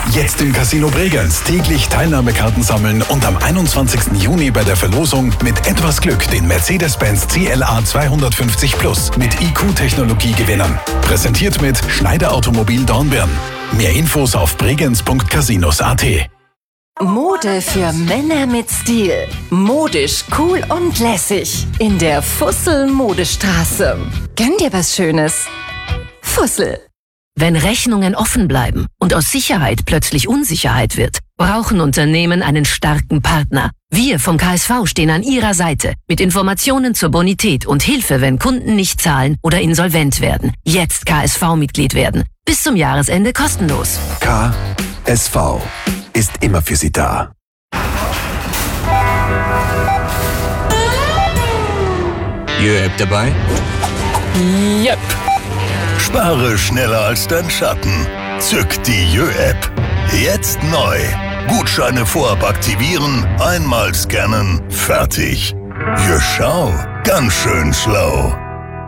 Jetzt im Casino Bregenz täglich Teilnahmekarten sammeln und am 21. Juni bei der Verlosung mit etwas Glück den Mercedes-Benz CLA 250 Plus mit IQ-Technologie gewinnen. Präsentiert mit Schneider Automobil Dornbirn. Mehr Infos auf bregenz.casinos.at. Mode für Männer mit Stil. Modisch, cool und lässig. In der Fussel-Modestraße. Gönn dir was Schönes. Fussel. Wenn Rechnungen offen bleiben und aus Sicherheit plötzlich Unsicherheit wird, brauchen Unternehmen einen starken Partner. Wir vom KSV stehen an Ihrer Seite mit Informationen zur Bonität und Hilfe, wenn Kunden nicht zahlen oder insolvent werden. Jetzt KSV-Mitglied werden. Bis zum Jahresende kostenlos. KSV ist immer für Sie da. Jö-App dabei? Yep. Spare schneller als dein Schatten. Zück die Jö-App. Jetzt neu. Gutscheine vorab aktivieren, einmal scannen, fertig. Jö, schau, ganz schön schlau.